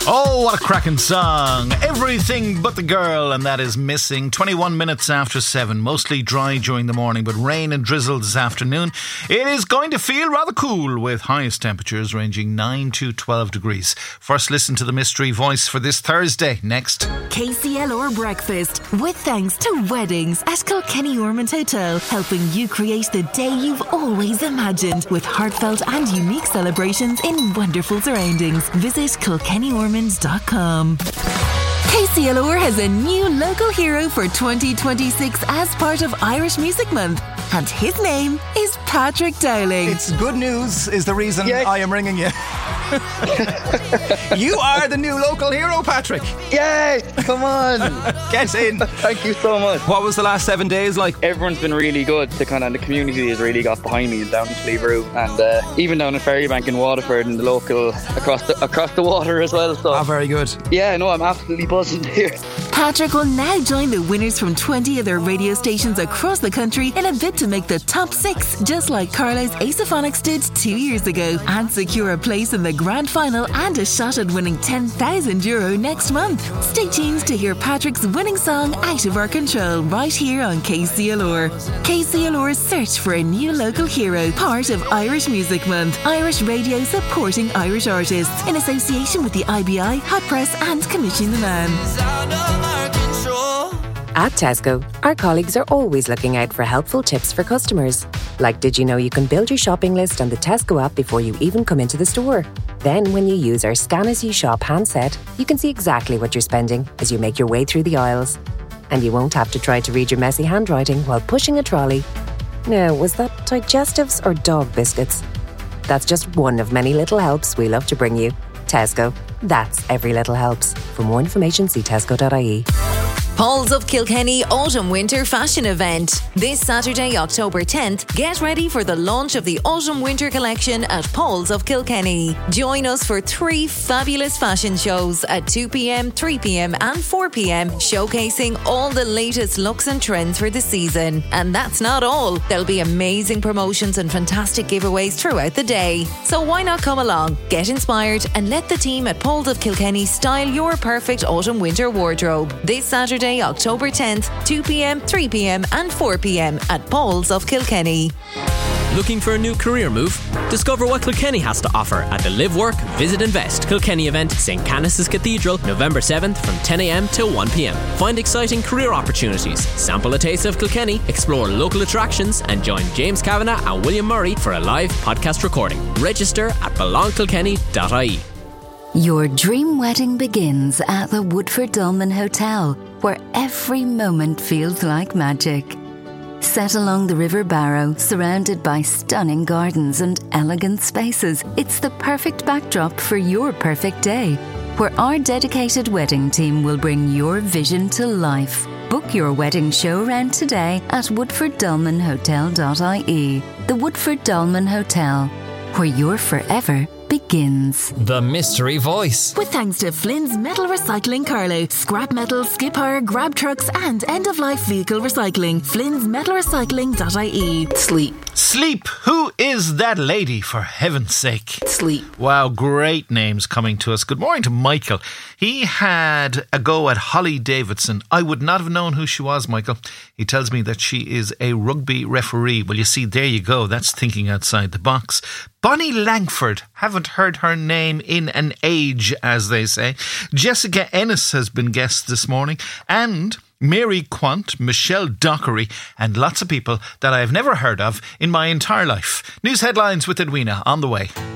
Oh, what a cracking song. Everything But the Girl, and that is Missing. 21 minutes after 7. Mostly dry during the morning, but rain and drizzle this afternoon. It is going to feel rather cool, with highest temperatures ranging 9 to 12 degrees. First, listen to the mystery voice for this Thursday. Next. KCLR Breakfast, with thanks to Weddings at Kilkenny Ormond Hotel, helping you create the day you've always imagined, with heartfelt and unique celebrations in wonderful surroundings. Visit KilkennyOrmonds.com. KCLR has a new local hero for 2026 as part of Irish Music Month, and his name is Patrick Dowling. It's good news is the reason I am ringing you. You are the new local hero, Patrick. Yay! Come on. Get in. Thank you so much. What was the last 7 days like? Everyone's been really good. The community has really got behind me down in Cleaveroo, and even down in Ferrybank in Waterford, and the local across the water as well. So very good. Yeah, no, I'm absolutely buzzing here. Patrick will now join the winners from 20 other radio stations across the country in a bid to make the top 6, just like Carlo's Acephonics did 2 years ago, and secure a place in the grand final and a shot at winning €10,000 next month. Stay tuned to hear Patrick's winning song Out of Our Control right here on KCLR. KCLR's search for a new local hero, part of Irish Music Month. Irish radio supporting Irish artists in association with the IBI, Hot Press and Commission the Man. At Tesco, our colleagues are always looking out for helpful tips for customers. Like, did you know you can build your shopping list on the Tesco app before you even come into the store? Then, when you use our Scan As You Shop handset, you can see exactly what you're spending as you make your way through the aisles. And you won't have to try to read your messy handwriting while pushing a trolley. Now, was that digestives or dog biscuits? That's just one of many little helps we love to bring you. Tesco. That's every little helps. For more information, see tesco.ie. Paul's of Kilkenny Autumn Winter Fashion Event. This Saturday, October 10th, get ready for the launch of the Autumn Winter Collection at Paul's of Kilkenny. Join us for 3 fabulous fashion shows at 2 p.m, 3 p.m, and 4 p.m, showcasing all the latest looks and trends for the season. And that's not all. There'll be amazing promotions and fantastic giveaways throughout the day. So why not come along, get inspired, and let the team at Paul's of Kilkenny style your perfect autumn winter wardrobe. This Saturday, October 10th, 2 p.m, 3 p.m, and 4 p.m at Paul's of Kilkenny. Looking for a new career move? Discover what Kilkenny has to offer at the Live Work Visit Invest Kilkenny event, St. Canice's Cathedral, November 7th from 10 a.m. till 1 p.m. Find exciting career opportunities, sample a taste of Kilkenny, explore local attractions, and join James Kavanagh and William Murray for a live podcast recording. Register at belongkilkenny.ie. Your dream wedding begins at the Woodford Dolmen Hotel, where every moment feels like magic. Set along the River Barrow, surrounded by stunning gardens and elegant spaces, it's the perfect backdrop for your perfect day, where our dedicated wedding team will bring your vision to life. Book your wedding show round today at woodforddolmenhotel.ie. The Woodford Dolmen Hotel, where your forever begins. The mystery voice. With thanks to Flynn's Metal Recycling Carlow, scrap metal, skip hire, grab trucks and end-of-life vehicle recycling. Flynn'sMetalRecycling.ie. Sleep. Who is that lady, for heaven's sake? Sleep. Wow, great names coming to us. Good morning to Michael. He had a go at Holly Davidson. I would not have known who she was, Michael. He tells me that she is a rugby referee. Well, you see, there you go. That's thinking outside the box. Bonnie Langford. Haven't heard her name in an age, as they say. Jessica Ennis has been guest this morning. And Mary Quant, Michelle Dockery, and lots of people that I have never heard of in my entire life. News headlines with Edwina on the way.